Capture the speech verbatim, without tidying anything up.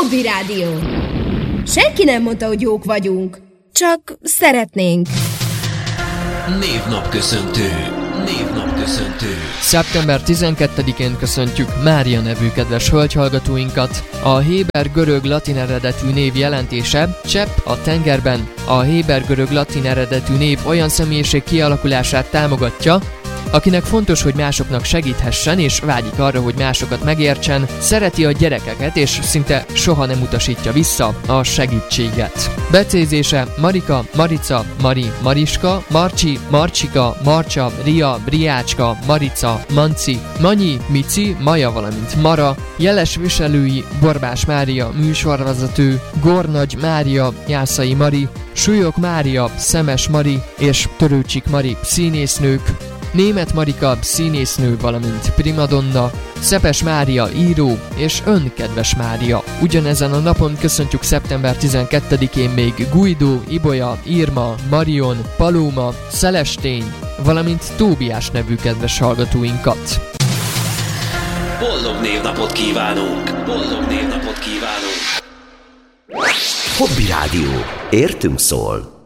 Hobby Rádió. Senki nem mondta, hogy jók vagyunk. Csak szeretnénk. Névnapköszöntő. Névnapköszöntő. szeptember tizenkettedikén köszöntjük Mária nevű kedves hölgyhallgatóinkat. A héber-görög-latin eredetű név jelentése csepp a tengerben. A héber-görög-latin eredetű név olyan személyiség kialakulását támogatja, akinek fontos, hogy másoknak segíthessen, és vágyik arra, hogy másokat megértsen, szereti a gyerekeket, és szinte soha nem utasítja vissza a segítséget. Becézése Marika, Marica, Mari, Mariska, Marcsi, Marcsika, Marcsa, Ria, Briácska, Marica, Manci, Manyi, Mici, Maja, valamint Mara, jeles viselői Borbás Mária, műsorvezető, Gornagy Mária, Jászai Mari, Súlyog Mária, Szemes Mari és Törőcsik Mari színésznők, Németh Marika színésznő, valamint primadonna, Szepes Mária író és Ön kedves Mária. Ugyanezen a napon köszöntjük szeptember tizenkettedikén még Guido, Ibolya, Irma, Marion, Paloma, Szelestény, valamint Tóbiás nevű kedves hallgatóinkat. Boldog névnapot kívánunk! Boldog névnapot kívánunk! Hobby Rádió. Értünk szól.